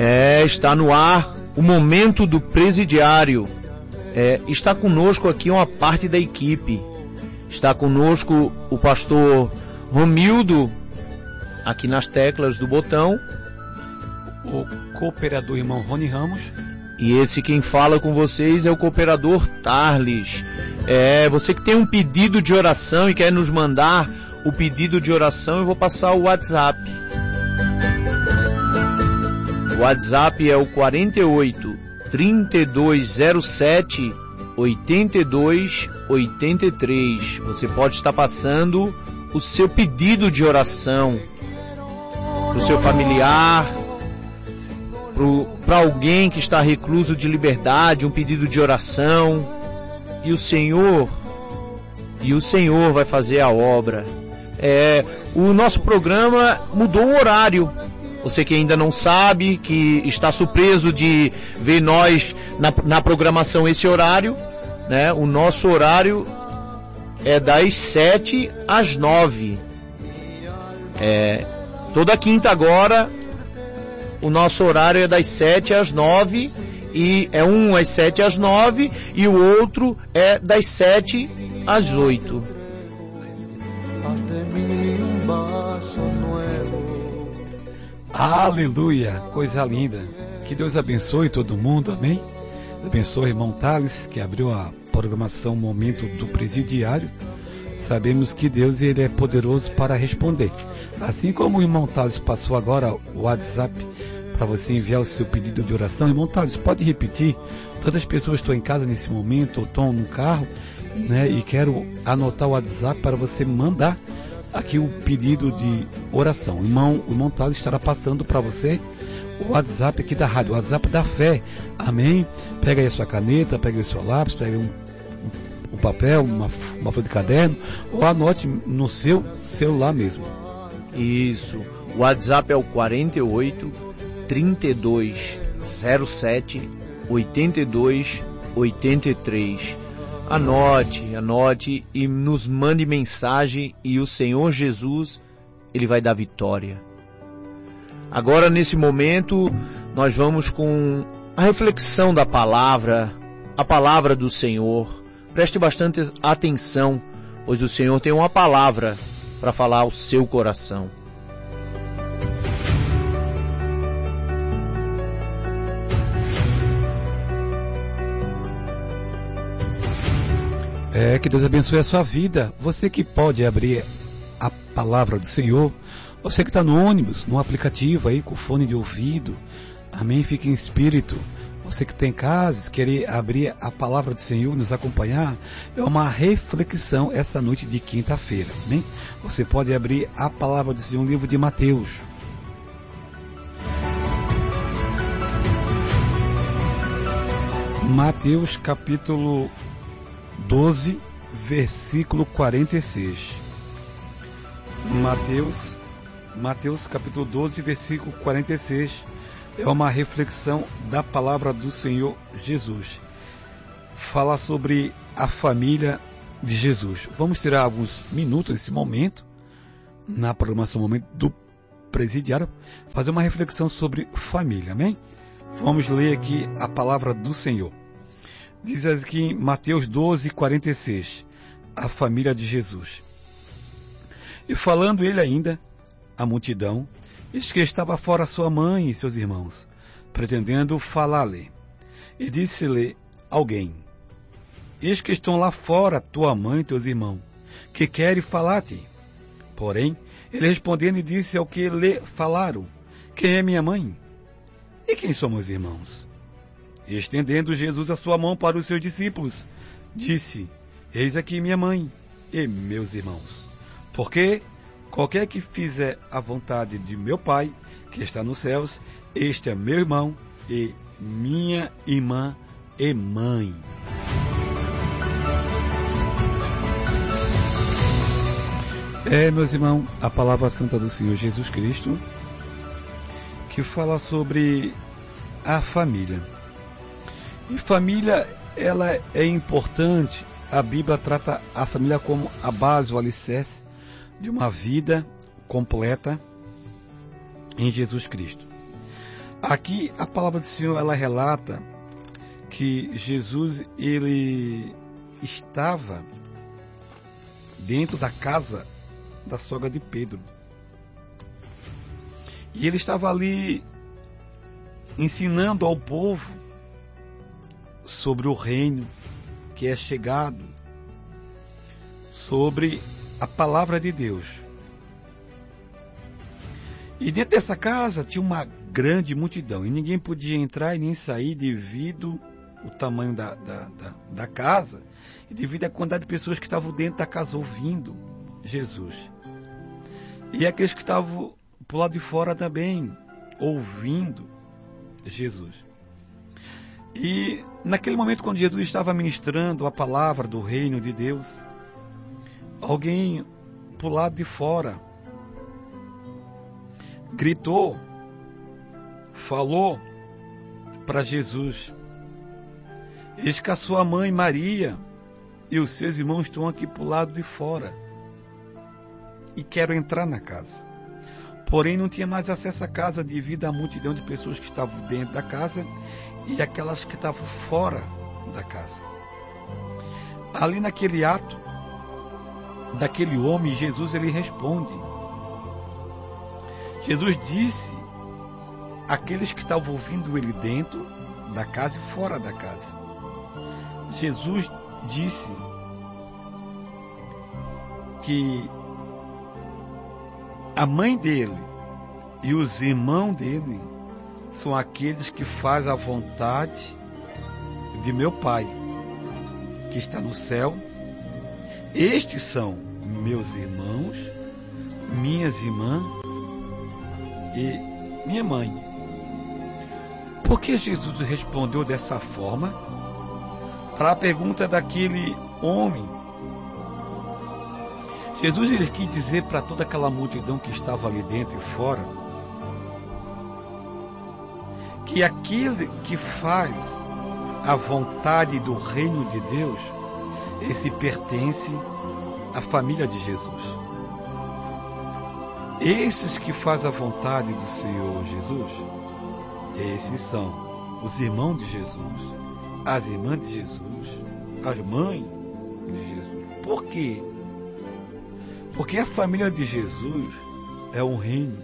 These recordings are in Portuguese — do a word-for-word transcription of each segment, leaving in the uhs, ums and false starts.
É, está no ar o momento do presidiário. É, está conosco aqui uma parte da equipe. Está conosco o pastor Romildo, aqui nas teclas do botão. O cooperador irmão Rony Ramos. E esse quem fala com vocês é o cooperador Tarles. É, você que tem um pedido de oração e quer nos mandar o pedido de oração, eu vou passar o WhatsApp. O WhatsApp é o quarenta e oito, trinta e dois zero sete, oitenta e dois oitenta e três. Você pode estar passando o seu pedido de oração para o seu familiar, para alguém que está recluso de liberdade, um pedido de oração. E o Senhor, e o Senhor vai fazer a obra. É, o nosso programa mudou o horário. Você que ainda não sabe, que está surpreso de ver nós na, na programação esse horário, né? O nosso horário é das sete às nove. É, toda quinta agora, o nosso horário é das sete às nove, e é um às sete às nove e o outro é das sete às oito. Aleluia, coisa linda. Que Deus abençoe todo mundo, amém? Abençoe o irmão Thales, que abriu a programação Momento do Presidiário. Sabemos que Deus ele é poderoso para responder. Assim como o irmão Thales passou agora o WhatsApp para você enviar o seu pedido de oração. Irmão Thales, pode repetir? Todas as pessoas estão em casa nesse momento, ou estão no carro, né? E quero anotar o WhatsApp para você mandar aqui o pedido de oração. O irmão, o irmão Thales estará passando para você o WhatsApp aqui da rádio, o WhatsApp da fé. Amém? Pega aí a sua caneta, pega aí o seu lápis, pega um, um, um papel, uma, uma folha de caderno, ou anote no seu celular mesmo. Isso. O WhatsApp é o quarenta e oito, trinta e dois zero sete, oitenta e dois oitenta e três. Anote, anote e nos mande mensagem, e o Senhor Jesus, Ele vai dar vitória. Agora, nesse momento, nós vamos com a reflexão da palavra, a palavra do Senhor. Preste bastante atenção, pois o Senhor tem uma palavra para falar ao seu coração. É, que Deus abençoe a sua vida. Você que pode abrir a palavra do Senhor, você que está no ônibus, no aplicativo aí, com fone de ouvido, amém, fique em espírito. Você que tem casa, querer abrir a palavra do Senhor, nos acompanhar, é uma reflexão essa noite de quinta-feira, amém? Você pode abrir a palavra do Senhor, o livro de Mateus. Mateus capítulo doze, versículo quarenta e seis. Mateus, Mateus capítulo doze, versículo quarenta e seis. É uma reflexão da palavra do Senhor Jesus. Fala sobre a família de Jesus. Vamos tirar alguns minutos nesse momento, na programação Momento do Presidiário, fazer uma reflexão sobre família, amém? Vamos ler aqui a palavra do Senhor. Diz aqui em Mateus doze, quarenta e seis, a família de Jesus. E falando ele ainda, a multidão, eis que estava fora sua mãe e seus irmãos, pretendendo falar-lhe. E disse-lhe alguém, eis que estão lá fora tua mãe e teus irmãos, que querem falar-te. Porém, ele respondendo disse ao que lhe falaram, quem é minha mãe? E quem são meus irmãos? E estendendo Jesus a sua mão para os seus discípulos, disse, eis aqui minha mãe e meus irmãos. Porque qualquer que fizer a vontade de meu Pai, que está nos céus, este é meu irmão e minha irmã e mãe. É, meus irmãos, a palavra santa do Senhor Jesus Cristo, que fala sobre a família. E família, ela é importante. A Bíblia trata a família como a base, o alicerce de uma vida completa em Jesus Cristo. Aqui a palavra do Senhor, ela relata que Jesus, ele estava dentro da casa da sogra de Pedro. E ele estava ali ensinando ao povo sobre o reino que é chegado, sobre a palavra de Deus. E dentro dessa casa tinha uma grande multidão, e ninguém podia entrar e nem sair devido ao tamanho da, da, da, da casa, e devido à quantidade de pessoas que estavam dentro da casa ouvindo Jesus. E aqueles que estavam por lado de fora também, ouvindo Jesus. E naquele momento, quando Jesus estava ministrando a palavra do reino de Deus, alguém por lado de fora gritou, falou para Jesus: eis que a sua mãe Maria e os seus irmãos estão aqui por lado de fora e quero entrar na casa. Porém, não tinha mais acesso à casa devido à multidão de pessoas que estavam dentro da casa e aquelas que estavam fora da casa. Ali naquele ato daquele homem, Jesus ele responde. Jesus disse àqueles que estavam ouvindo ele dentro da casa e fora da casa. Jesus disse que a mãe dele e os irmãos dele são aqueles que fazem a vontade de meu Pai, que está no céu. Estes são meus irmãos, minhas irmãs e minha mãe. Por que Jesus respondeu dessa forma? Para a pergunta daquele homem, Jesus ele quis dizer para toda aquela multidão que estava ali dentro e fora, que aquele que faz a vontade do reino de Deus, esse pertence à família de Jesus. Esses que fazem a vontade do Senhor Jesus, esses são os irmãos de Jesus, as irmãs de Jesus, as mães de Jesus. Por quê? Porque a família de Jesus é um reino.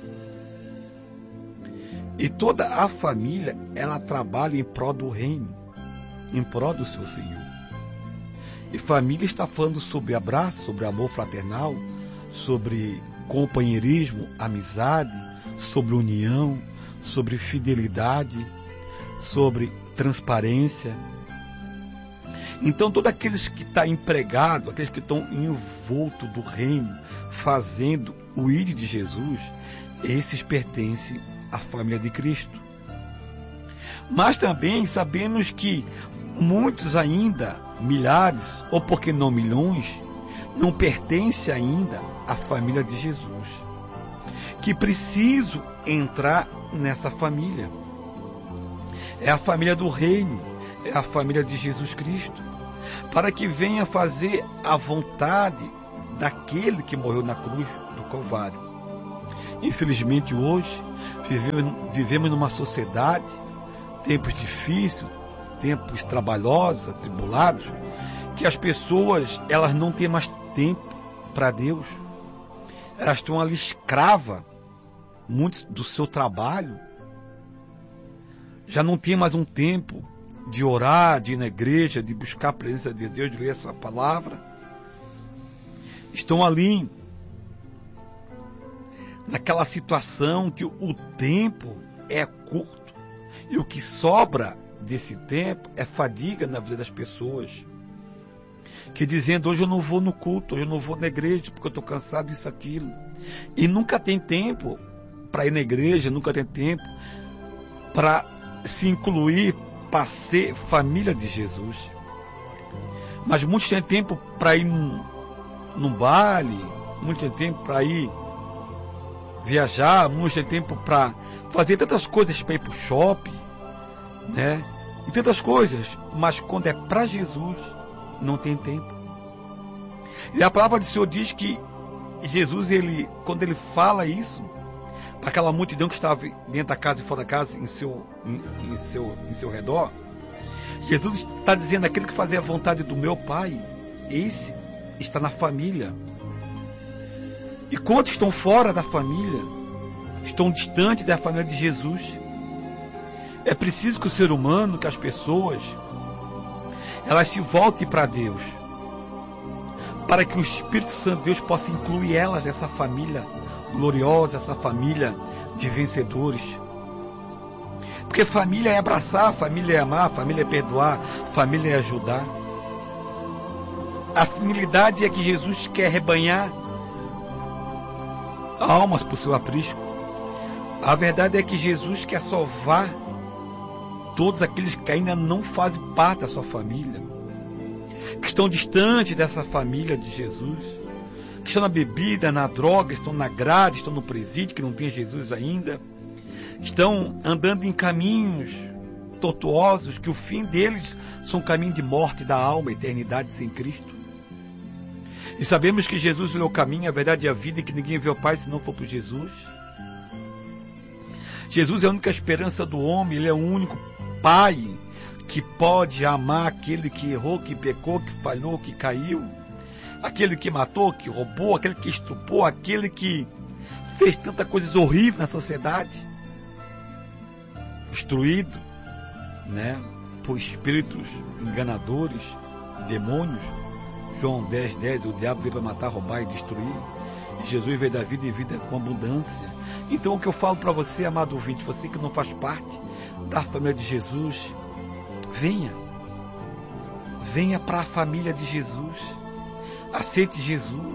E toda a família, ela trabalha em prol do reino, em prol do seu Senhor. E família está falando sobre abraço, sobre amor fraternal, sobre companheirismo, amizade, sobre união, sobre fidelidade, sobre transparência. Então, todos aqueles que estão empregados, aqueles que estão envoltos do reino, fazendo o ir de Jesus, esses pertencem à família de Cristo. Mas também sabemos que muitos ainda, milhares, ou por que não milhões, não pertencem ainda à família de Jesus, que precisam entrar nessa família. É a família do reino, é a família de Jesus Cristo, para que venha fazer a vontade daquele que morreu na cruz do Calvário. Infelizmente hoje vivemos, vivemos numa sociedade, tempos difíceis, tempos trabalhosos, atribulados, que as pessoas elas não têm mais tempo para Deus. Elas estão ali escravas, muitos do seu trabalho, já não tem mais um tempo de orar, de ir na igreja, de buscar a presença de Deus, de ler a sua palavra. Estão ali naquela situação que o tempo é curto e o que sobra desse tempo é fadiga na vida das pessoas, que dizendo: hoje eu não vou no culto, hoje eu não vou na igreja porque eu estou cansado disso, aquilo, e nunca tem tempo para ir na igreja, nunca tem tempo para se incluir, para ser família de Jesus. Mas muitos têm tempo para ir num, num baile, muitos têm tempo para ir viajar, muitos têm tempo para fazer tantas coisas, para ir para o shopping, né? E tantas coisas, mas quando é para Jesus, não tem tempo. E a palavra do Senhor diz que Jesus, ele, quando ele fala isso, para aquela multidão que estava dentro da casa e fora da casa, em seu, em, em seu, em seu redor. Jesus está dizendo: aquele que fazia a vontade do meu Pai, esse está na família. E quantos estão fora da família, estão distantes da família de Jesus? É preciso que o ser humano, que as pessoas, elas se voltem para Deus, para que o Espírito Santo de Deus possa incluir elas nessa família gloriosa, essa família de vencedores. Porque família é abraçar, família é amar, família é perdoar, família é ajudar. A finalidade é que Jesus quer rebanhar almas por seu aprisco. A verdade é que Jesus quer salvar todos aqueles que ainda não fazem parte da sua família, que estão distantes dessa família de Jesus, que estão na bebida, na droga, estão na grade, estão no presídio, que não tem Jesus ainda, estão andando em caminhos tortuosos, que o fim deles são um caminho de morte da alma, eternidade sem Cristo. E sabemos que Jesus é o caminho, a verdade e a vida, e que ninguém vê o Pai se não for por Jesus. Jesus é a única esperança do homem, Ele é o único Pai que pode amar aquele que errou, que pecou, que falhou, que caiu, aquele que matou, que roubou, aquele que estuprou, aquele que fez tantas coisas horríveis na sociedade, instruído, né, por espíritos enganadores, demônios. João dez, dez, o diabo veio para matar, roubar e destruir. E Jesus veio da vida e vida com abundância. Então o que eu falo para você, amado ouvinte, você que não faz parte da família de Jesus, venha. Venha para a família de Jesus. Aceite Jesus.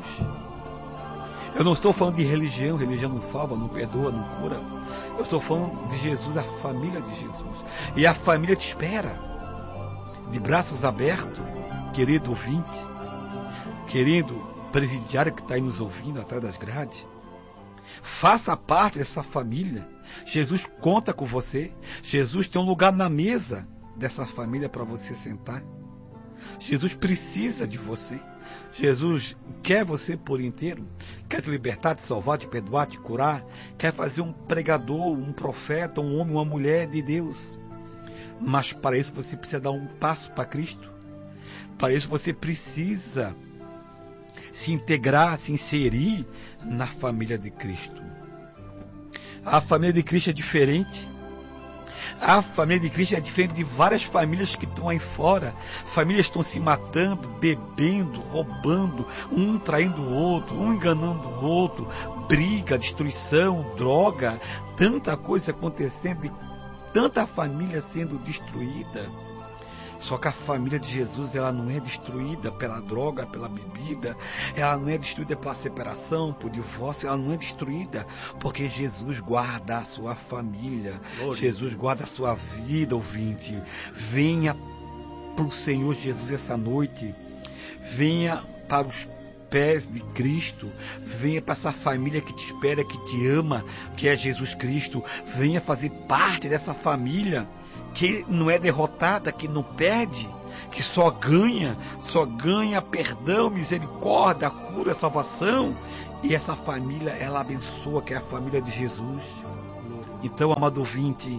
Eu não estou falando de religião, religião não salva, não perdoa, não cura. Eu estou falando de Jesus, a família de Jesus. E a família te espera, de braços abertos, querido ouvinte, querido presidiário que está aí nos ouvindo atrás das grades. Faça parte dessa família. Jesus conta com você. Jesus tem um lugar na mesa dessa família para você sentar. Jesus precisa de você. Jesus quer você por inteiro. Quer te libertar, te salvar, te perdoar, te curar. Quer fazer um pregador, um profeta, um homem, uma mulher de Deus. Mas para isso você precisa dar um passo para Cristo. Para isso você precisa se integrar, se inserir na família de Cristo. A família de Cristo é diferente. A família de Cristo é diferente de várias famílias que estão aí fora. Famílias estão se matando, bebendo, roubando, um traindo o outro, um enganando o outro, briga, destruição, droga, tanta coisa acontecendo e tanta família sendo destruída. Só que a família de Jesus, ela não é destruída pela droga, pela bebida, ela não é destruída pela separação, por divórcio, ela não é destruída porque Jesus guarda a sua família, Glória. Jesus guarda a sua vida, ouvinte. Venha para o Senhor Jesus essa noite, venha para os pés de Cristo, venha para essa família que te espera, que te ama, que é Jesus Cristo, venha fazer parte dessa família que não é derrotada, que não perde, que só ganha, só ganha perdão, misericórdia, cura, salvação. E essa família, ela abençoa, que é a família de Jesus. Então, amado ouvinte,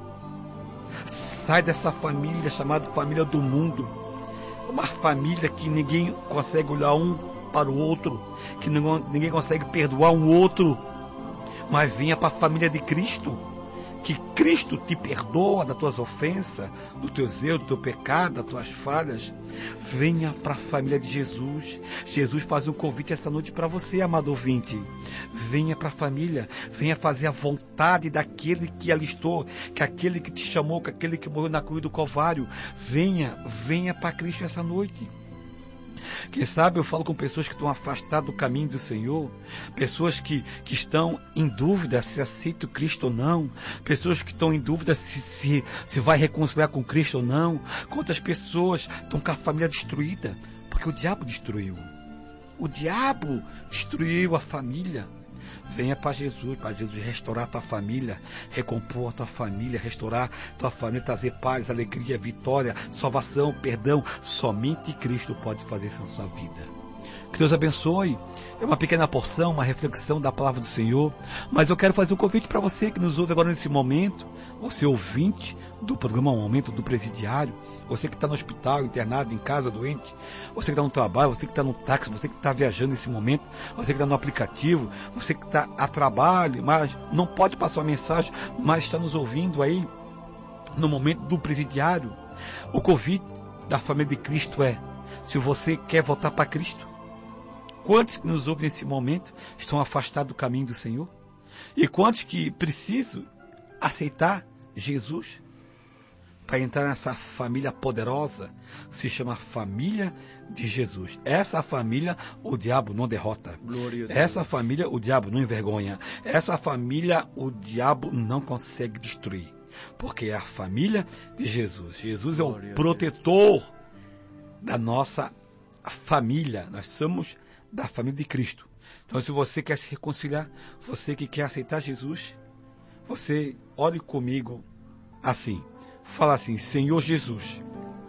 sai dessa família chamada família do mundo, uma família que ninguém consegue olhar um para o outro, que ninguém consegue perdoar um outro, mas venha para a família de Cristo, que Cristo te perdoa das tuas ofensas, dos teus erros, do teu pecado, das tuas falhas. Venha para a família de Jesus. Jesus faz um convite essa noite para você, amado ouvinte. Venha para a família, venha fazer a vontade daquele que alistou, que aquele que te chamou, que aquele que morreu na cruz do Calvário. Venha, venha para Cristo essa noite. Quem sabe eu falo com pessoas que estão afastadas do caminho do Senhor, pessoas que, que estão em dúvida se aceita Cristo ou não, pessoas que estão em dúvida se, se, se vai reconciliar com Cristo ou não. Quantas pessoas estão com a família destruída, porque o diabo destruiu. O diabo destruiu a família. Venha para Jesus, para Jesus restaurar a tua família, recompor a tua família, restaurar a tua família, trazer paz, alegria, vitória, salvação, perdão. Somente Cristo pode fazer isso na sua vida. Que Deus abençoe. É uma pequena porção, uma reflexão da palavra do Senhor. Mas eu quero fazer um convite para você que nos ouve agora nesse momento. Você ouvinte do programa Momento do Presidiário. Você que está no hospital, internado, em casa, doente. Você que está no trabalho, você que está no táxi, você que está viajando nesse momento. Você que está no aplicativo, você que está a trabalho, mas não pode passar uma mensagem, mas está nos ouvindo aí no Momento do Presidiário. O convite da família de Cristo é: se você quer voltar para Cristo, quantos que nos ouvem nesse momento estão afastados do caminho do Senhor? E quantos que precisam aceitar Jesus para entrar nessa família poderosa que se chama família de Jesus? Essa família o diabo não derrota. Essa família o diabo não envergonha. Essa família o diabo não consegue destruir. Porque é a família de Jesus. Jesus é o protetor da nossa família. Nós somos da família de Cristo. Então, se você quer se reconciliar, você que quer aceitar Jesus, você ore comigo assim. Fala assim: Senhor Jesus,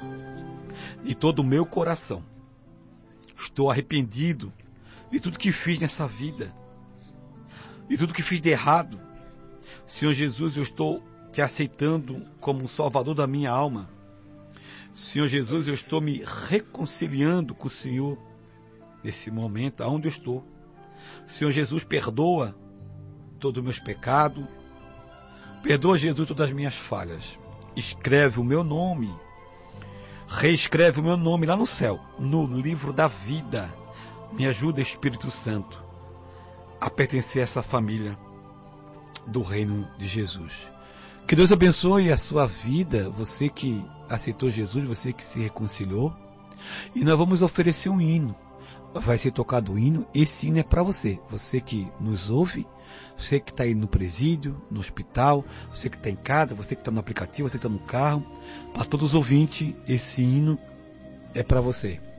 de todo o meu coração, estou arrependido de tudo que fiz nessa vida, de tudo que fiz de errado. Senhor Jesus, eu estou te aceitando como o Salvador da minha alma. Senhor Jesus, eu estou me reconciliando com o Senhor nesse momento, aonde eu estou. Senhor Jesus, perdoa todos os meus pecados. Perdoa, Jesus, todas as minhas falhas. Escreve o meu nome. Reescreve o meu nome lá no céu, no livro da vida. Me ajuda, Espírito Santo, a pertencer a essa família do reino de Jesus. Que Deus abençoe a sua vida, você que aceitou Jesus, você que se reconciliou. E nós vamos oferecer um hino. Vai ser tocado o hino. Esse hino é para você. Você que nos ouve, você que está aí no presídio, no hospital, você que está em casa, você que está no aplicativo, você que está no carro. Para todos os ouvintes, esse hino é para você.